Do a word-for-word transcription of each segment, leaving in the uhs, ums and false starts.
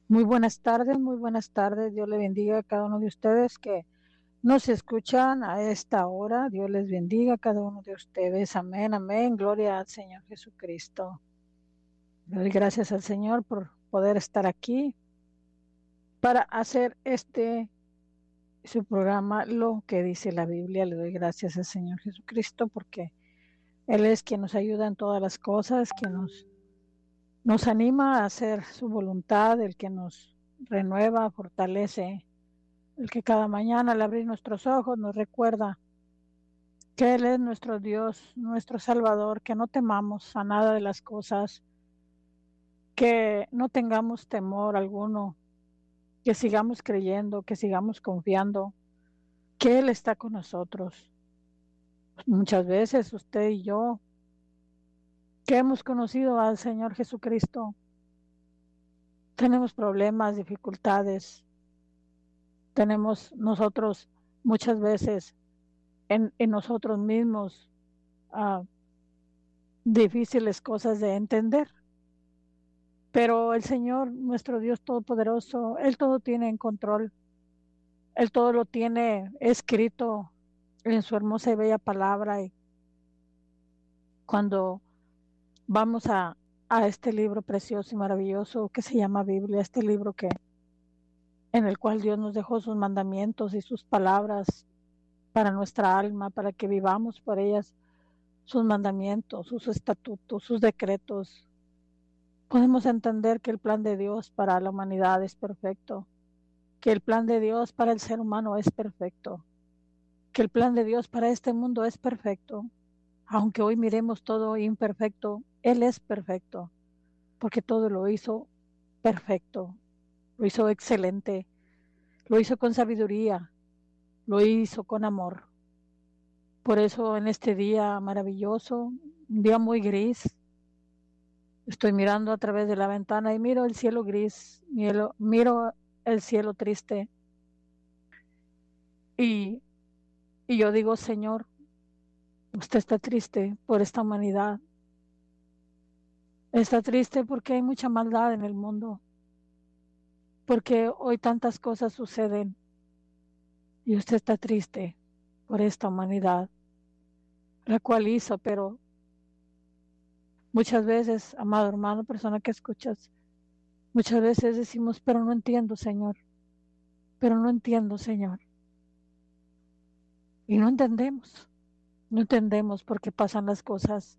Muy buenas tardes, muy buenas tardes. Dios le bendiga a cada uno de ustedes que nos escuchan a esta hora. Dios les bendiga a cada uno de ustedes. Amén, amén. Gloria al Señor Jesucristo. Le doy gracias al Señor por poder estar aquí para hacer este su programa, Lo que dice la Biblia. Le doy gracias al Señor Jesucristo porque Él es quien nos ayuda en todas las cosas, quien nos, nos anima a hacer su voluntad, el que nos renueva, fortalece, el que cada mañana al abrir nuestros ojos nos recuerda que Él es nuestro Dios, nuestro Salvador, que no temamos a nada de las cosas, que no tengamos temor alguno, que sigamos creyendo, que sigamos confiando, que Él está con nosotros. Muchas veces usted y yo, que hemos conocido al Señor Jesucristo, tenemos problemas, dificultades, tenemos nosotros muchas veces en, en nosotros mismos uh, difíciles cosas de entender. Pero el Señor, nuestro Dios Todopoderoso, Él todo tiene en control. Él todo lo tiene escrito en su hermosa y bella palabra. Y cuando vamos a, a este libro precioso y maravilloso que se llama Biblia, este libro que en el cual Dios nos dejó sus mandamientos y sus palabras para nuestra alma, para que vivamos por ellas, sus mandamientos, sus estatutos, sus decretos, podemos entender que el plan de Dios para la humanidad es perfecto, que el plan de Dios para el ser humano es perfecto, que el plan de Dios para este mundo es perfecto. Aunque hoy miremos todo imperfecto, Él es perfecto, porque todo lo hizo perfecto, lo hizo excelente, lo hizo con sabiduría, lo hizo con amor. Por eso en este día maravilloso, un día muy gris, estoy mirando a través de la ventana y miro el cielo gris, miro, miro el cielo triste. Y, y yo digo, Señor, usted está triste por esta humanidad. Está triste porque hay mucha maldad en el mundo. Porque hoy tantas cosas suceden. Y usted está triste por esta humanidad, la cual hizo, pero muchas veces, amado hermano, persona que escuchas, muchas veces decimos, pero no entiendo, Señor. Pero no entiendo, Señor. Y no entendemos. No entendemos por qué pasan las cosas.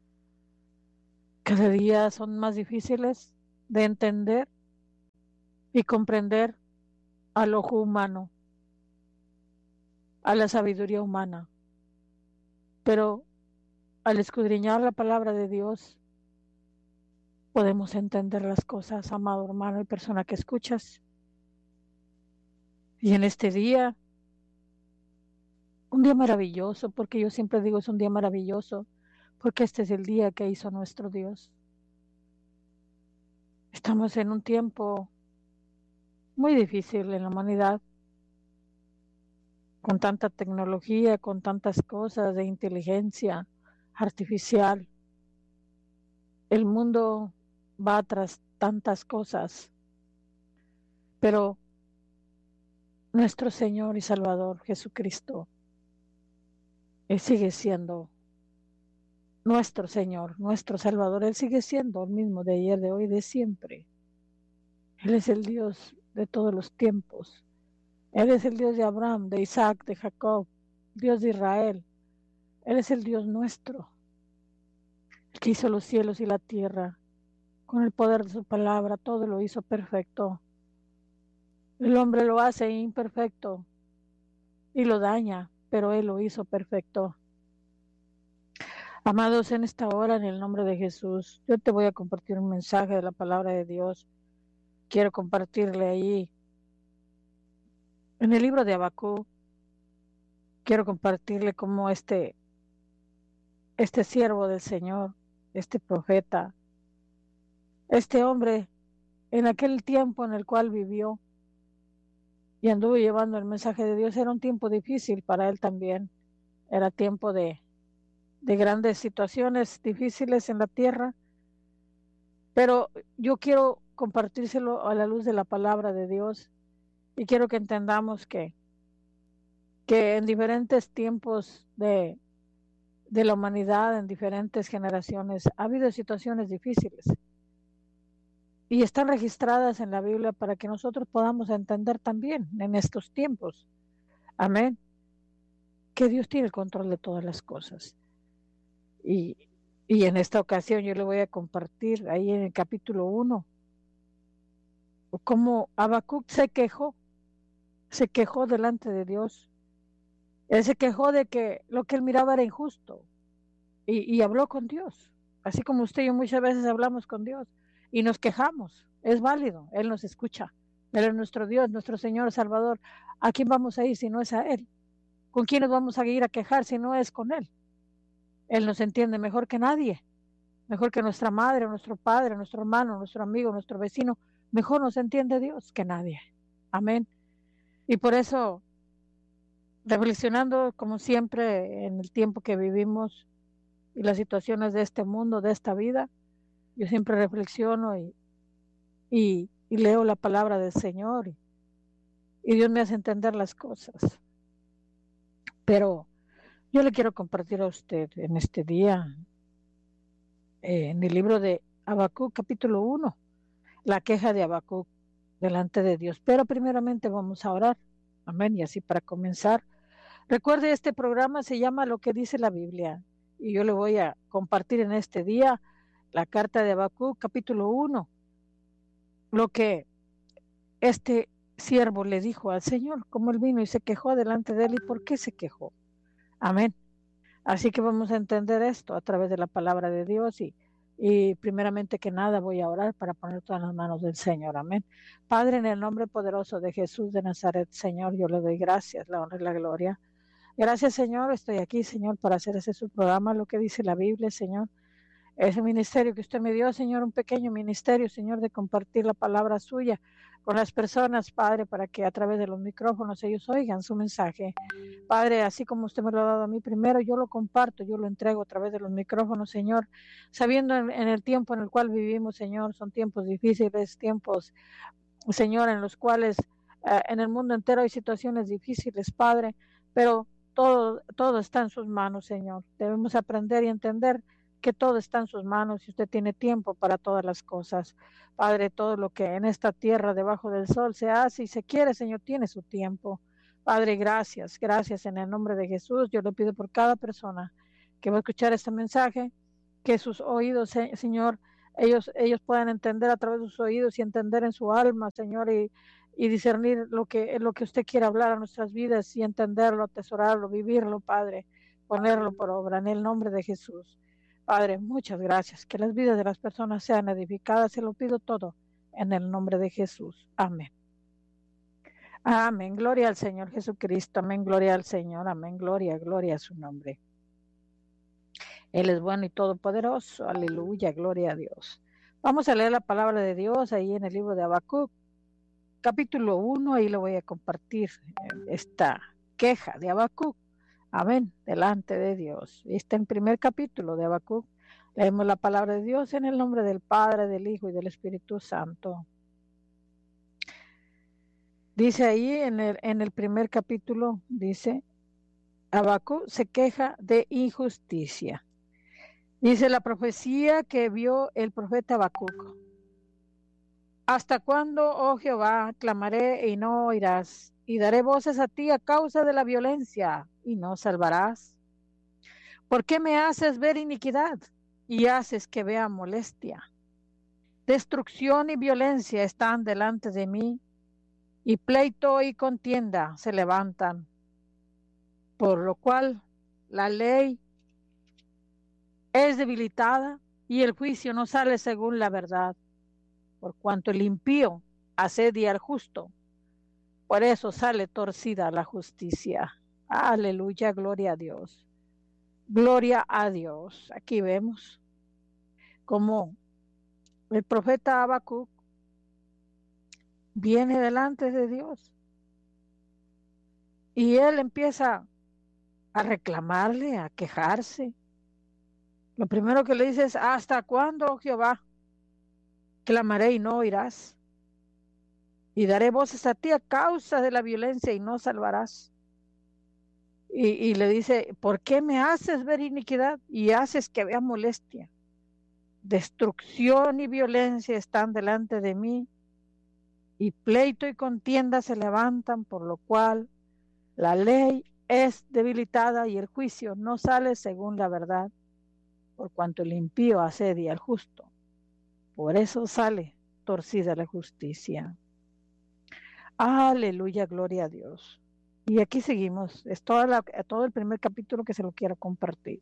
Cada día son más difíciles de entender y comprender al ojo humano, a la sabiduría humana. Pero al escudriñar la palabra de Dios, podemos entender las cosas, amado hermano y persona que escuchas. Y en este día, un día maravilloso, porque yo siempre digo es un día maravilloso, porque este es el día que hizo nuestro Dios. Estamos en un tiempo muy difícil en la humanidad, con tanta tecnología, con tantas cosas de inteligencia artificial. El mundo va tras tantas cosas, pero nuestro Señor y Salvador Jesucristo, Él sigue siendo nuestro Señor, nuestro Salvador. Él sigue siendo el mismo de ayer, de hoy, de siempre. Él es el Dios de todos los tiempos. Él es el Dios de Abraham, de Isaac, de Jacob, Dios de Israel. Él es el Dios nuestro, el que hizo los cielos y la tierra. Con el poder de su palabra, todo lo hizo perfecto. El hombre lo hace imperfecto y lo daña, pero Él lo hizo perfecto. Amados, en esta hora, en el nombre de Jesús, yo te voy a compartir un mensaje de la palabra de Dios. Quiero compartirle ahí, en el libro de Habacuc, quiero compartirle cómo este, este siervo del Señor, este profeta, este hombre, en aquel tiempo en el cual vivió y anduvo llevando el mensaje de Dios, era un tiempo difícil para él también. Era tiempo de, de grandes situaciones difíciles en la tierra. Pero yo quiero compartírselo a la luz de la palabra de Dios y quiero que entendamos que, que en diferentes tiempos de, de la humanidad, en diferentes generaciones, ha habido situaciones difíciles y están registradas en la Biblia para que nosotros podamos entender también en estos tiempos. Amén. Que Dios tiene el control de todas las cosas. Y, y en esta ocasión yo le voy a compartir ahí en el capítulo uno cómo Habacuc se quejó, se quejó delante de Dios. Él se quejó de que lo que él miraba era injusto y, y habló con Dios. Así como usted y yo muchas veces hablamos con Dios y nos quejamos. Es válido, Él nos escucha. Él es nuestro Dios, nuestro Señor Salvador. ¿A quién vamos a ir si no es a Él? ¿Con quién nos vamos a ir a quejar si no es con Él? Él nos entiende mejor que nadie, mejor que nuestra madre, nuestro padre, nuestro hermano, nuestro amigo, nuestro vecino. Mejor nos entiende Dios que nadie. Amén. Y por eso, reflexionando como siempre en el tiempo que vivimos y las situaciones de este mundo, de esta vida, yo siempre reflexiono y, y, y leo la palabra del Señor y, y Dios me hace entender las cosas. Pero yo le quiero compartir a usted en este día, eh, en el libro de Habacuc, capítulo uno, la queja de Habacuc delante de Dios. Pero primeramente vamos a orar. Amén. Y así para comenzar, recuerde, este programa se llama Lo que dice la Biblia. Y yo le voy a compartir en este día la carta de Habacuc, capítulo uno, lo que este siervo le dijo al Señor, como él vino y se quejó delante de él, y por qué se quejó. Amén. Así que vamos a entender esto a través de la palabra de Dios y, y primeramente que nada voy a orar para poner todas las manos del Señor. Amén. Padre, en el nombre poderoso de Jesús de Nazaret, Señor, yo le doy gracias, la honra y la gloria. Gracias, Señor, estoy aquí, Señor, para hacer ese su programa, lo que dice la Biblia, Señor. Ese ministerio que usted me dio, Señor, un pequeño ministerio, Señor, de compartir la palabra suya con las personas, Padre, para que a través de los micrófonos ellos oigan su mensaje. Padre, así como usted me lo ha dado a mí primero, yo lo comparto, yo lo entrego a través de los micrófonos, Señor, sabiendo en, en el tiempo en el cual vivimos, Señor, son tiempos difíciles, tiempos, Señor, en los cuales eh, en el mundo entero hay situaciones difíciles, Padre, pero todo, todo está en sus manos, Señor. Debemos aprender y entender que todo está en sus manos y usted tiene tiempo para todas las cosas. Padre, todo lo que en esta tierra debajo del sol se hace y se quiere, Señor, tiene su tiempo. Padre, gracias, gracias en el nombre de Jesús. Yo le pido por cada persona que va a escuchar este mensaje, que sus oídos, Señor, ellos, ellos puedan entender a través de sus oídos y entender en su alma, Señor, y, y discernir lo que, lo que usted quiere hablar a nuestras vidas y entenderlo, atesorarlo, vivirlo, Padre, ponerlo por obra en el nombre de Jesús. Padre, muchas gracias. Que las vidas de las personas sean edificadas. Se lo pido todo en el nombre de Jesús. Amén. Amén. Gloria al Señor Jesucristo. Amén. Gloria al Señor. Amén. Gloria, gloria a su nombre. Él es bueno y todopoderoso. Aleluya. Gloria a Dios. Vamos a leer la palabra de Dios ahí en el libro de Habacuc, capítulo uno. Ahí lo voy a compartir. Esta queja de Habacuc. Amén, delante de Dios. Está en el primer capítulo de Habacuc. Leemos la palabra de Dios en el nombre del Padre, del Hijo y del Espíritu Santo. Dice ahí en el, en el primer capítulo, dice, Habacuc se queja de injusticia. Dice la profecía que vio el profeta Habacuc. ¿Hasta cuándo, oh Jehová, clamaré y no oirás? Y daré voces a ti a causa de la violencia y no salvarás. ¿Por qué me haces ver iniquidad y haces que vea molestia? Destrucción y violencia están delante de mí, y pleito y contienda se levantan. Por lo cual la ley es debilitada y el juicio no sale según la verdad. Por cuanto el impío asedia al justo, por eso sale torcida la justicia. Aleluya, gloria a Dios. Gloria a Dios. Aquí vemos cómo el profeta Habacuc viene delante de Dios y él empieza a reclamarle, a quejarse. Lo primero que le dice es, ¿hasta cuándo, Jehová? clamaré y no oirás, y daré voces a ti a causa de la violencia y no salvarás. Y, y le dice, ¿por qué me haces ver iniquidad y haces que vea molestia? Destrucción y violencia están delante de mí, y pleito y contienda se levantan, por lo cual la ley es debilitada y el juicio no sale según la verdad, por cuanto el impío asedia al justo. Por eso sale torcida la justicia. Aleluya, gloria a Dios. Y aquí seguimos, es toda la, todo el primer capítulo que se lo quiero compartir.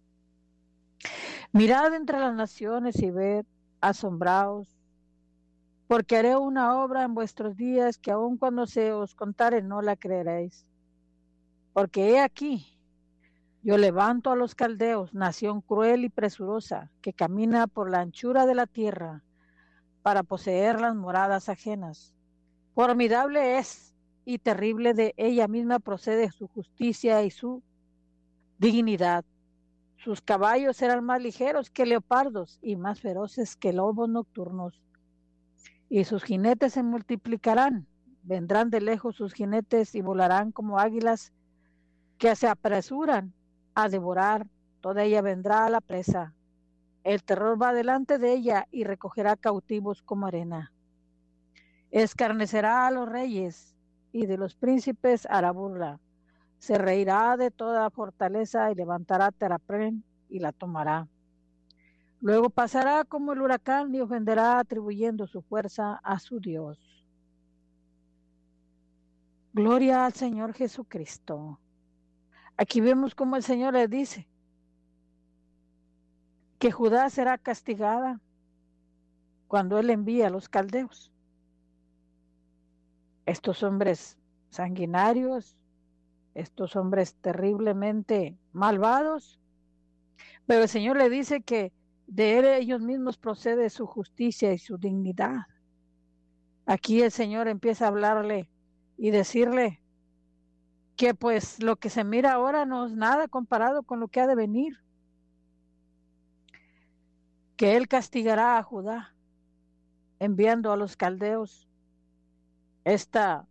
Mirad entre las naciones y ved, asombraos, porque haré una obra en vuestros días que aun cuando se os contare no la creeréis. Porque he aquí, yo levanto a los caldeos, nación cruel y presurosa, que camina por la anchura de la tierra para poseer las moradas ajenas. Formidable es y terrible, de ella misma procede su justicia y su dignidad. Sus caballos serán más ligeros que leopardos y más feroces que lobos nocturnos. Y sus jinetes se multiplicarán. Vendrán de lejos sus jinetes y volarán como águilas que se apresuran a devorar. Toda ella vendrá a la presa. El terror va delante de ella y recogerá cautivos como arena. Escarnecerá a los reyes y de los príncipes hará burla. Se reirá de toda fortaleza y levantará Terraplén y la tomará. Luego pasará como el huracán y ofenderá atribuyendo su fuerza a su Dios. Gloria al Señor Jesucristo. Aquí vemos como el Señor le dice que Judá será castigada cuando Él envía a los caldeos. Estos hombres sanguinarios, estos hombres terriblemente malvados, pero el Señor le dice que de él, ellos mismos procede su justicia y su dignidad. Aquí el Señor empieza a hablarle y decirle que pues lo que se mira ahora no es nada comparado con lo que ha de venir, que Él castigará a Judá enviando a los caldeos esta,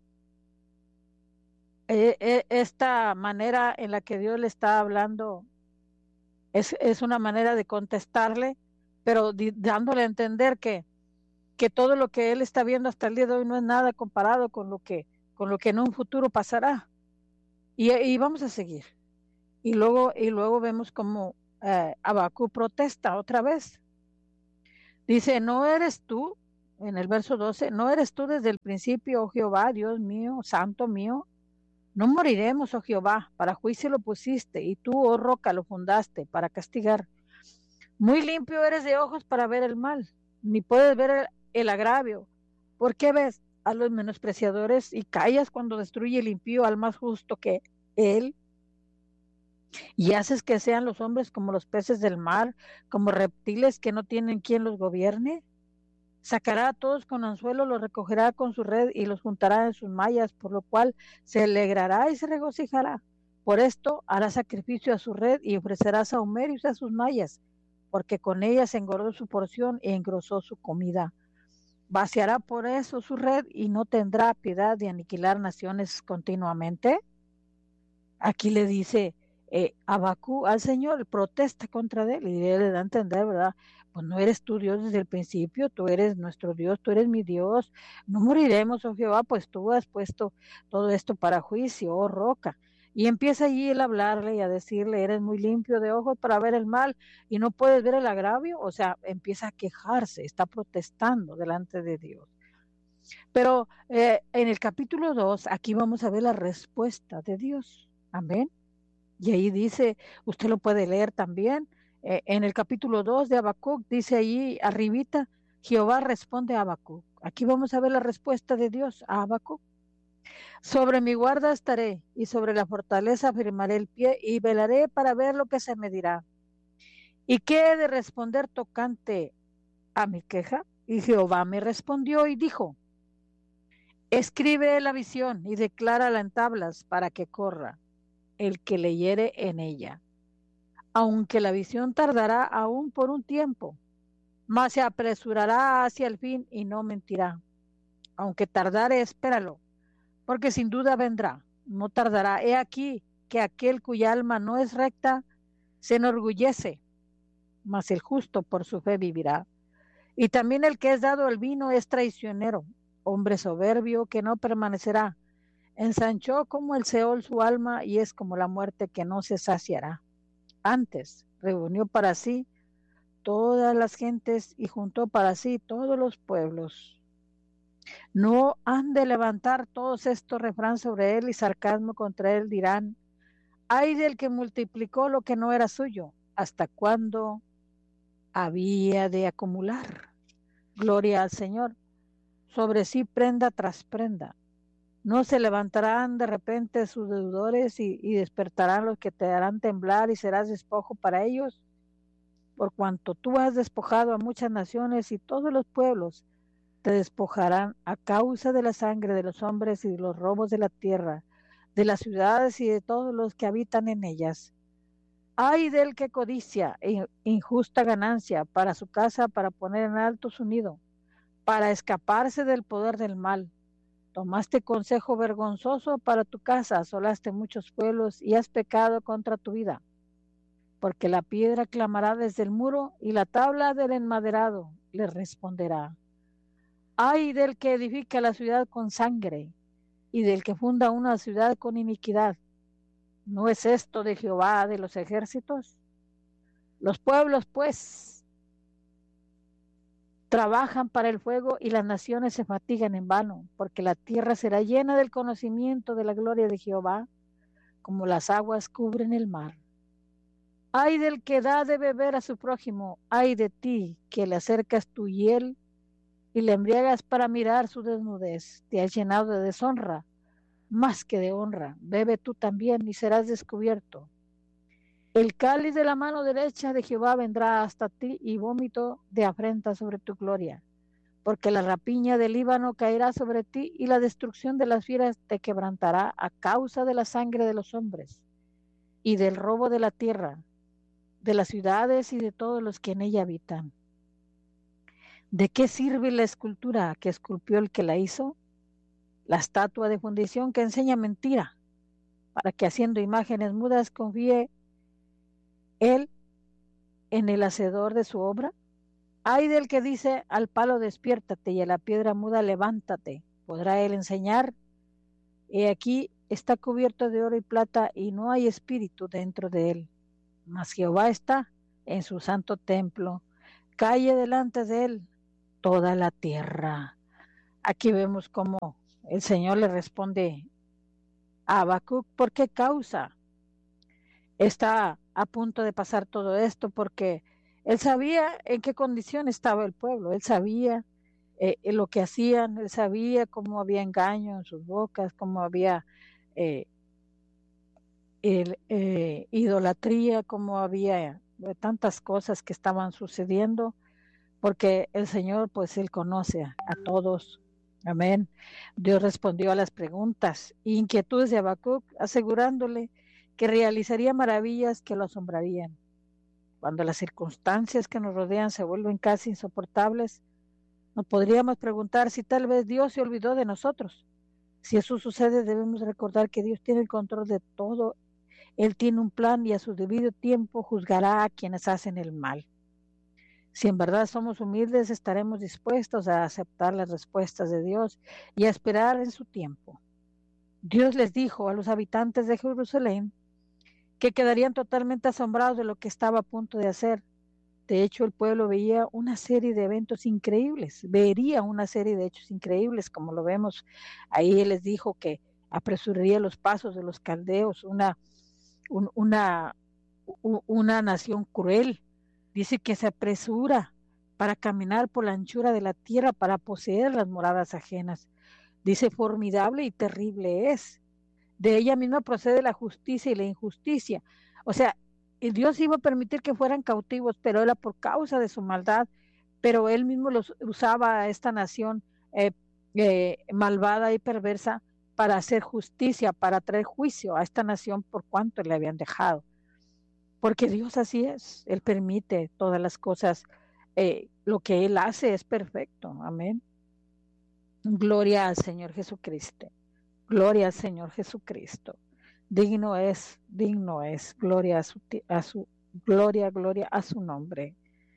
eh, esta manera en la que Dios le está hablando. Es, es una manera de contestarle, pero di, dándole a entender que, que todo lo que él está viendo hasta el día de hoy no es nada comparado con lo que, con lo que en un futuro pasará. Y, y vamos a seguir. Y luego, y luego vemos como eh, Habacuc protesta otra vez. Dice, ¿no eres tú, en el verso doce, no eres tú desde el principio, oh Jehová, Dios mío, santo mío? No moriremos, oh Jehová, para juicio lo pusiste, y tú, oh roca, lo fundaste para castigar. Muy limpio eres de ojos para ver el mal, ni puedes ver el, el agravio. ¿Por qué ves a los menospreciadores y callas cuando destruye el impío al más justo que él? Y haces que sean los hombres como los peces del mar, como reptiles que no tienen quien los gobierne. Sacará a todos con anzuelo, los recogerá con su red y los juntará en sus mallas, por lo cual se alegrará y se regocijará. Por esto hará sacrificio a su red y ofrecerá sahumerios a sus mallas, porque con ellas engordó su porción y engrosó su comida. Vaciará por eso su red y no tendrá piedad de aniquilar naciones continuamente. Aquí le dice eh, Habacuc al Señor, protesta contra él y él le da a entender, ¿verdad? Pues no eres tú Dios desde el principio, tú eres nuestro Dios, tú eres mi Dios. No moriremos, oh Jehová, pues tú has puesto todo esto para juicio, oh roca. Y empieza allí él a hablarle y a decirle, eres muy limpio de ojos para ver el mal y no puedes ver el agravio. O sea, empieza a quejarse, está protestando delante de Dios. Pero eh, en el capítulo dos, aquí vamos a ver la respuesta de Dios. Amén. Y ahí dice, usted lo puede leer también, eh, en el capítulo dos de Habacuc, dice ahí arribita, Jehová responde a Habacuc. Aquí vamos a ver la respuesta de Dios a Habacuc. Sobre mi guarda estaré y sobre la fortaleza firmaré el pie y velaré para ver lo que se me dirá. ¿Y qué he de responder tocante a mi queja? Y Jehová me respondió y dijo, escribe la visión y declárala en tablas para que corra el que leyere en ella. Aunque la visión tardará aún por un tiempo, mas se apresurará hacia el fin y no mentirá. Aunque tardare, espéralo, porque sin duda vendrá, no tardará. He aquí que aquel cuya alma no es recta se enorgullece, mas el justo por su fe vivirá. Y también el que es dado el vino es traicionero, hombre soberbio que no permanecerá. Ensanchó como el Seol su alma y es como la muerte que no se saciará. Antes reunió para sí todas las gentes y juntó para sí todos los pueblos. No han de levantar todos estos refrán sobre él y sarcasmo contra él dirán, ay del que multiplicó lo que no era suyo, ¿hasta cuándo había de acumular? Gloria al Señor, sobre sí prenda tras prenda. No se levantarán de repente sus deudores y, y despertarán los que te harán temblar y serás despojo para ellos, por cuanto tú has despojado a muchas naciones y todos los pueblos te despojarán a causa de la sangre de los hombres y de los robos de la tierra, de las ciudades y de todos los que habitan en ellas. Ay del que codicia e injusta ganancia para su casa, para poner en alto su nido, para escaparse del poder del mal. Tomaste consejo vergonzoso para tu casa, asolaste muchos pueblos y has pecado contra tu vida. Porque la piedra clamará desde el muro y la tabla del enmaderado le responderá. Ay del que edifica la ciudad con sangre y del que funda una ciudad con iniquidad. ¿No es esto de Jehová de los ejércitos? Los pueblos, pues, trabajan para el fuego y las naciones se fatigan en vano, porque la tierra será llena del conocimiento de la gloria de Jehová, como las aguas cubren el mar. Ay del que da de beber a su prójimo, ay de ti que le acercas tu hiel y le embriagas para mirar su desnudez. Te has llenado de deshonra, más que de honra. Bebe tú también y serás descubierto. El cáliz de la mano derecha de Jehová vendrá hasta ti y vómito de afrenta sobre tu gloria. Porque la rapiña del Líbano caerá sobre ti y la destrucción de las fieras te quebrantará a causa de la sangre de los hombres y del robo de la tierra, de las ciudades y de todos los que en ella habitan. ¿De qué sirve la escultura que esculpió el que la hizo? La estatua de fundición que enseña mentira, para que haciendo imágenes mudas confíe él en el hacedor de su obra. Ay del que dice al palo despiértate y a la piedra muda levántate, ¿podrá él enseñar? He aquí está cubierto de oro y plata y no hay espíritu dentro de él. Mas Jehová está en su santo templo, calle delante de él toda la tierra. Aquí vemos cómo el Señor le responde a Habacuc, ¿por qué causa está a punto de pasar todo esto? Porque él sabía en qué condición estaba el pueblo, él sabía eh, lo que hacían, él sabía cómo había engaño en sus bocas, cómo había eh, el, eh, idolatría, cómo había eh, tantas cosas que estaban sucediendo, porque el Señor, pues, Él conoce a, a todos. Amén. Dios respondió a las preguntas e inquietudes de Habacuc, asegurándole que realizaría maravillas que lo asombrarían. Cuando las circunstancias que nos rodean se vuelven casi insoportables, nos podríamos preguntar si tal vez Dios se olvidó de nosotros. Si eso sucede, debemos recordar que Dios tiene el control de todo. Él tiene un plan y a su debido tiempo juzgará a quienes hacen el mal. Si en verdad somos humildes, estaremos dispuestos a aceptar las respuestas de Dios y a esperar en su tiempo. Dios les dijo a los habitantes de Jerusalén que quedarían totalmente asombrados de lo que estaba a punto de hacer. De hecho, el pueblo veía una serie de eventos increíbles, vería una serie de hechos increíbles, como lo vemos. Ahí Él les dijo que apresuraría los pasos de los caldeos, una, un, una, una nación cruel. Dice que se apresura para caminar por la anchura de la tierra, para poseer las moradas ajenas. Dice, formidable y terrible es. De ella misma procede la justicia y la injusticia. O sea, Dios iba a permitir que fueran cautivos, pero era por causa de su maldad. Pero Él mismo los usaba a esta nación eh, eh, malvada y perversa para hacer justicia, para traer juicio a esta nación por cuanto le habían dejado. Porque Dios así es, Él permite todas las cosas eh, lo que Él hace es perfecto. Amén. Gloria al Señor Jesucristo. Gloria al Señor Jesucristo. Digno es, digno es. Gloria a su, a su gloria, gloria a su nombre.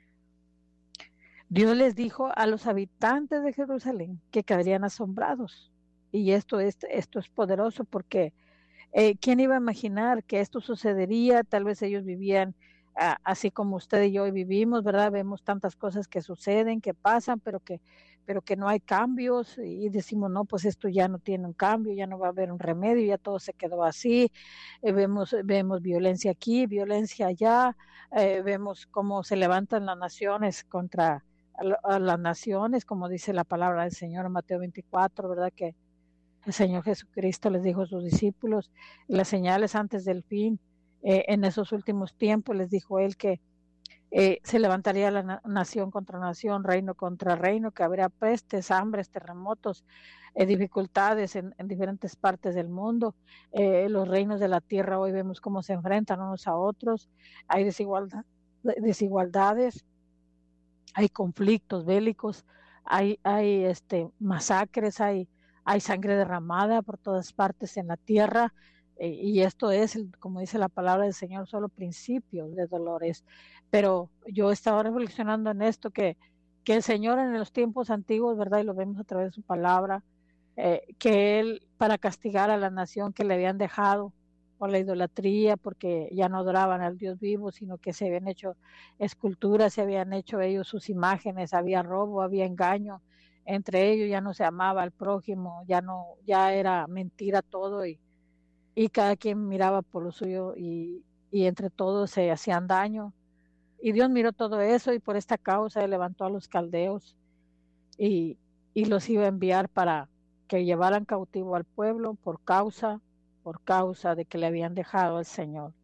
Dios les dijo a los habitantes de Jerusalén que quedarían asombrados. Y esto es, esto es poderoso porque eh, ¿quién iba a imaginar que esto sucedería? Tal vez ellos vivían ah, así como usted y yo hoy vivimos, ¿verdad? Vemos tantas cosas que suceden, que pasan, pero que, pero que no hay cambios y decimos, no, pues esto ya no tiene un cambio, ya no va a haber un remedio, ya todo se quedó así. Eh, vemos, vemos violencia aquí, violencia allá, eh, vemos cómo se levantan las naciones contra a, a las naciones, como dice la palabra del Señor en Mateo veinticuatro, ¿verdad? Que el Señor Jesucristo les dijo a sus discípulos las señales antes del fin. Eh, en esos últimos tiempos les dijo él que eh, se levantaría la na nación contra nación, reino contra reino, que habría pestes, hambres, terremotos, eh, dificultades en, en, diferentes partes del mundo. Eh, los reinos de la tierra hoy vemos cómo se enfrentan unos a otros. Hay desigualdad, desigualdades, hay conflictos bélicos, hay, hay este, masacres, hay, hay sangre derramada por todas partes en la tierra, eh, y esto es, como dice la palabra del Señor, solo principios de dolores. Pero yo estaba reflexionando en esto, que, que el Señor en los tiempos antiguos, ¿verdad? Y lo vemos a través de su palabra, eh, que Él, para castigar a la nación que le habían dejado por la idolatría, porque ya no adoraban al Dios vivo, sino que se habían hecho esculturas, se habían hecho ellos sus imágenes, había robo, había engaño entre ellos, ya no se amaba al prójimo, ya no, ya era mentira todo, y, y cada quien miraba por lo suyo, y, y entre todos se hacían daño. Y Dios miró todo eso, y por esta causa Él levantó a los caldeos y, y los iba a enviar para que llevaran cautivo al pueblo por causa, por causa de que le habían dejado al Señor.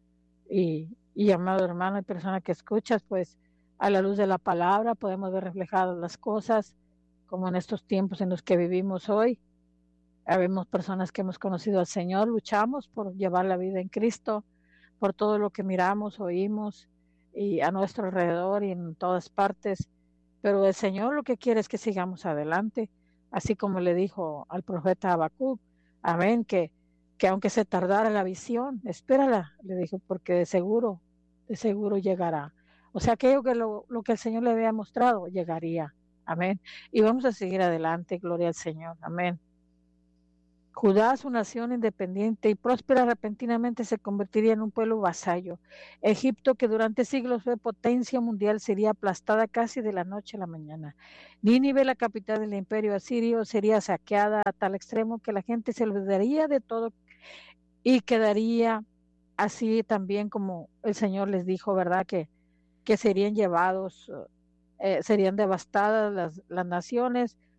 Y, y amado hermano y persona que escuchas, pues a la luz de la palabra podemos ver reflejadas las cosas, como en estos tiempos en los que vivimos hoy. Habemos personas que hemos conocido al Señor, luchamos por llevar la vida en Cristo, por todo lo que miramos, oímos y a nuestro alrededor y en todas partes. Pero el Señor lo que quiere es que sigamos adelante, así como le dijo al profeta Habacuc, amén, que, que aunque se tardara la visión, espérala, le dijo, porque de seguro, de seguro llegará. O sea, aquello que lo, lo que el Señor le había mostrado, llegaría, amén. Y vamos a seguir adelante, gloria al Señor, amén. Judá, su nación independiente y próspera, repentinamente se convertiría en un pueblo vasallo. Egipto, que durante siglos fue potencia mundial, sería aplastada casi de la noche a la mañana. Nínive, la capital del imperio asirio, sería saqueada a tal extremo que la gente se olvidaría de todo y quedaría así también como el Señor les dijo, ¿verdad? Que, que serían llevados, eh, serían devastadas las, las naciones